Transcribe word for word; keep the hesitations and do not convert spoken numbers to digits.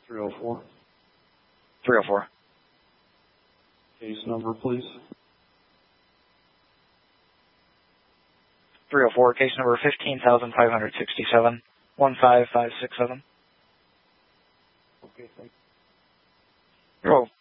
three oh four. three oh four. Case number, please. three oh four, case number fifteen thousand five hundred sixty-seven, one five five six seven. Okay, thank you. You're welcome.